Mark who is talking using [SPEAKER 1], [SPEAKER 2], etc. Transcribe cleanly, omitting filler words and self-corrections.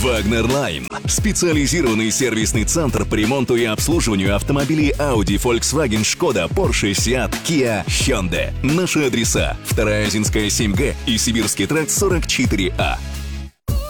[SPEAKER 1] Wagner Line. Специализированный сервисный центр по ремонту и обслуживанию автомобилей Audi, Volkswagen, Skoda, Porsche, Seat, Kia, Hyundai. Наши адреса: 2-я Азинская 7Г и Сибирский тракт 44А.